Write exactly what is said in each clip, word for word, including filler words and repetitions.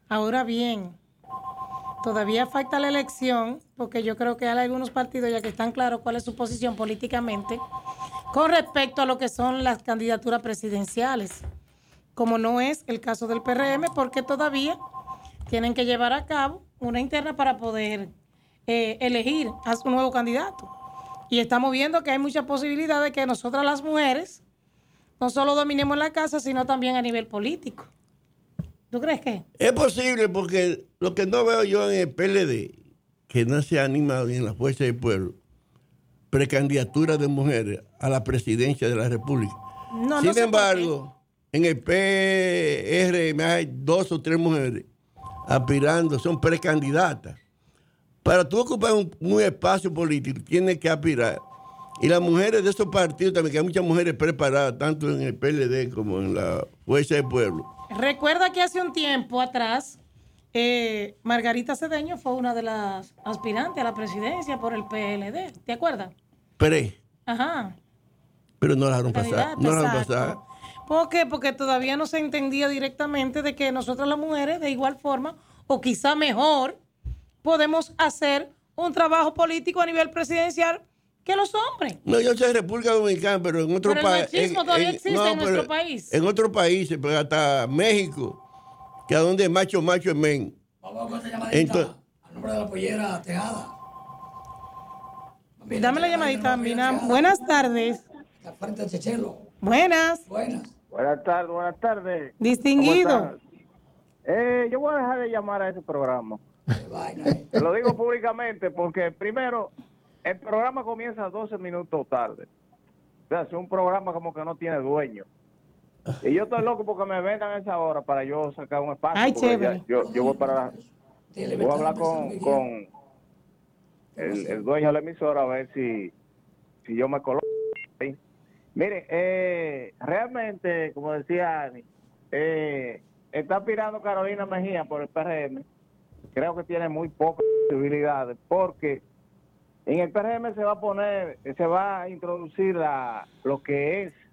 Ahora bien, todavía falta la elección, porque yo creo que hay algunos partidos ya que están claros cuál es su posición políticamente con respecto a lo que son las candidaturas presidenciales, como no es el caso del P R M, porque todavía tienen que llevar a cabo una interna para poder eh, elegir a su nuevo candidato. Y estamos viendo que hay mucha posibilidad de que nosotras las mujeres no solo dominemos la casa, sino también a nivel político. ¿Tú crees que? Es posible, porque lo que no veo yo en el P L D, que no se ha animado ni en la Fuerza del Pueblo, precandidatura de mujeres a la presidencia de la República. No, Sin no sé embargo, en el P R M hay dos o tres mujeres aspirando, son precandidatas. Para tú ocupar un, un espacio político, tienes que aspirar. Y las mujeres de esos partidos también, que hay muchas mujeres preparadas, tanto en el P L D como en la Fuerza del Pueblo. Recuerda que hace un tiempo atrás, eh, Margarita Cedeño fue una de las aspirantes a la presidencia por el P L D. ¿Te acuerdas? Pre. Ajá. Pero no la dejaron pasar. No la dejaron pasar. ¿Por qué? Porque todavía no se entendía directamente de que nosotras las mujeres, de igual forma, o quizá mejor, podemos hacer un trabajo político a nivel presidencial que los hombres. No, yo soy República Dominicana, pero en otro país. Pero el machismo en, todavía en, existe no, en nuestro país. En otros países, pero hasta México, que a donde es macho, macho es men. Vamos con esta llamadita. Entonces, al nombre de la pollera Tejada. Mira, Dame la llamadita, Mina. Buenas tardes. Frente al Chechelo. Buenas. Buenas. Buenas tardes, buenas tardes. Distinguido. Eh, yo voy a dejar de llamar a ese programa. Te lo digo públicamente porque primero, el programa comienza doce minutos tarde. O sea, es un programa como que no tiene dueño. Y yo estoy loco porque me vendan a esa hora para yo sacar un espacio. Ay, chévere. Ya, yo, yo voy para voy a hablar con, con el, el dueño de la emisora a ver si, si yo me coloco ahí. Mire, eh, realmente, como decía Ani, eh, está aspirando Carolina Mejía por el P R M. Creo que tiene muy pocas posibilidades porque en el P R M se va a poner, se va a introducir la, lo que es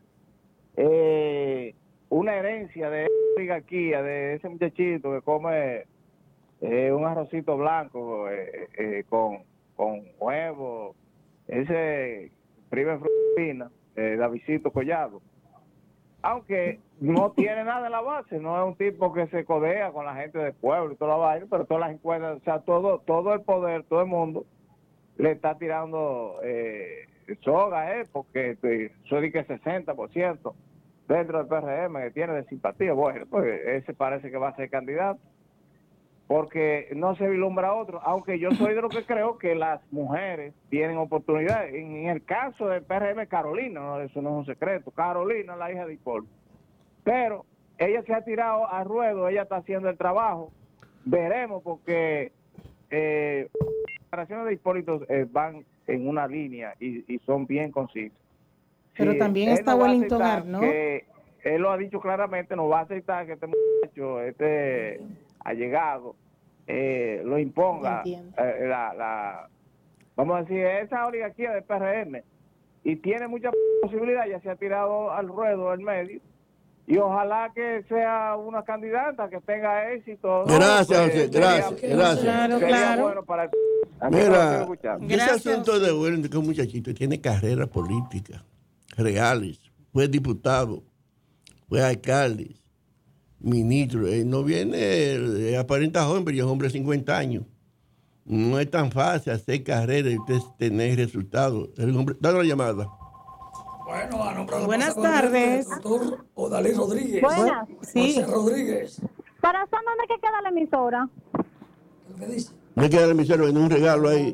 eh, una herencia de oligarquía, de ese muchachito que come eh, un arrocito blanco eh, eh, con, con huevo, ese primo frutina, eh, Davidcito Collado. Aunque no tiene nada en la base, no es un tipo que se codea con la gente del pueblo y toda la vaina, pero todas las encuestas, o sea, todo, todo el poder, todo el mundo le está tirando eh, soga, eh, porque eso es que sesenta por ciento dentro del P R M que tiene de simpatía. Bueno, pues ese parece que va a ser candidato, porque no se vislumbra otro, aunque yo soy de lo que creo que las mujeres tienen oportunidades. En, en el caso del P R M, Carolina, no, eso no es un secreto, Carolina, la hija de Hipólito, pero ella se ha tirado al ruedo, ella está haciendo el trabajo, veremos, porque eh, las declaraciones de Hipólito eh, van en una línea y, y son bien concisas. Pero sí, también está no Wellington Ar, ¿no? Que, él lo ha dicho claramente, no va a aceptar que este muchacho, este allegado, eh, lo imponga eh, la, la, vamos a decir, esa oligarquía del P R M, y tiene mucha posibilidad, ya se ha tirado al ruedo del medio, y ojalá que sea una candidata que tenga éxito, ¿no? Gracias, pues, José, gracias, sería, gracias. Claro, sería claro. bueno para el... Mira, ese ese asunto de Wellington, que un muchachito tiene carreras políticas reales, fue diputado, fue alcalde, ministro, él no viene, eh, aparenta joven, pero ya es hombre de cincuenta años. No es tan fácil hacer carrera y usted tener resultados. El hombre, dale la llamada. Bueno, a nombre de la Buenas Plaza tardes. Colonial, doctor Odalí Rodríguez. Buenas. Sí. José Rodríguez. ¿Para San dónde que queda la emisora? ¿Qué dice? Me queda el emisor, viene un regalo ahí.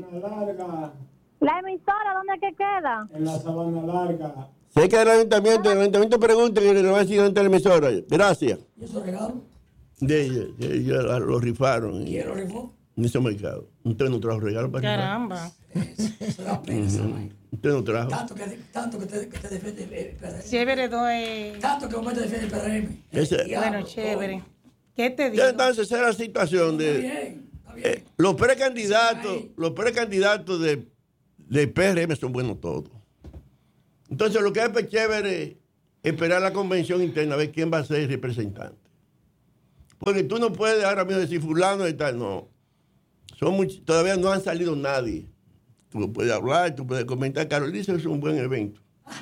¿La emisora dónde que queda? En la Sabana Larga. Cerca del ayuntamiento, el ayuntamiento pregunta que le va a decir dónde está la emisora. Gracias. ¿Y esos regalos? De ellos, de ellos lo rifaron. ¿Quién lo rifó? En ese mercado. Usted no trajo regalo para rifar. Caramba. Eso da pena, esa vaina. Usted no trajo. Tanto que, tanto que te, que te defiende el P R M. Chévere, doy. Tanto que usted defiende el P R M. Ese- Diablo, Bueno, chévere. ¿Qué te Ya, digo? entonces esa es la situación Está de bien, está bien. eh, los precandidatos, Sí, ahí. los precandidatos de, de P R M son buenos todos. Entonces lo que es pues, chévere es esperar la convención interna a ver quién va a ser el representante. Porque tú no puedes ahora mismo decir fulano y tal, no. Son muy, todavía no han salido nadie. Tú puedes hablar, tú puedes comentar. Carolina es un buen evento.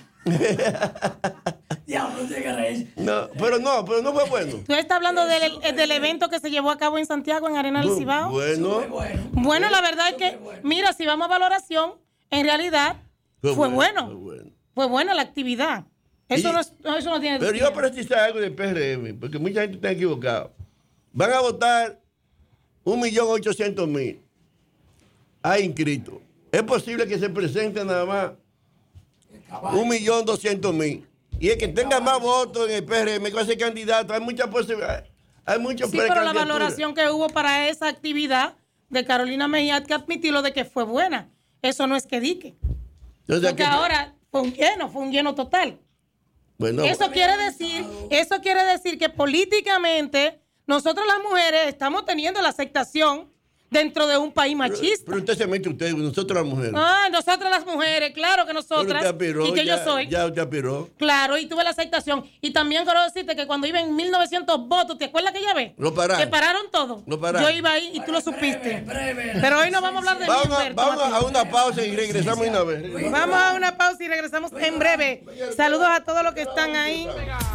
Diablo, no llega a reír. No, pero no, pero no fue bueno. ¿Tú estás hablando del, del evento que se llevó a cabo en Santiago, en Arena del Cibao? Bueno. Bueno, Bueno, la verdad es que, mira, si vamos a valoración, en realidad fue, fue bueno. Fue bueno. Fue buena la actividad. Eso, y, no, es, eso no tiene... Pero yo precisar algo del P R M, porque mucha gente está equivocada. Van a votar un millón ochocientos mil. Hay inscritos. Es posible que se presente nada más un millón doscientos mil. Y el que tenga más votos en el P R M que va a ser candidato, hay muchas posibilidades. Hay muchos Sí, pero la valoración que hubo para esa actividad de Carolina Mejía, hay que admitirlo de que fue buena. Eso no es que dique. Entonces, porque que ahora fue un lleno, fue un lleno total. Bueno, eso quiere decir, eso quiere decir que políticamente nosotros las mujeres estamos teniendo la aceptación dentro de un país machista. Pero, pero usted se mete usted, nosotros las mujeres. Ah, nosotras las mujeres, claro que nosotras. Aspiró, y que ya, yo soy. Ya usted aspiró. Claro, y tuve la aceptación. Y también quiero decirte que cuando iba en mil novecientos votos, ¿te acuerdas que llevé? Lo pararon. Que pararon todo. Lo pararon. Yo iba ahí y tú lo supiste. Breve, breve. Pero hoy no vamos a hablar de vamos, mí, Humberto, vamos a una pausa y regresamos una vez. Vamos a una pausa y regresamos en breve. Saludos a todos los que están ahí.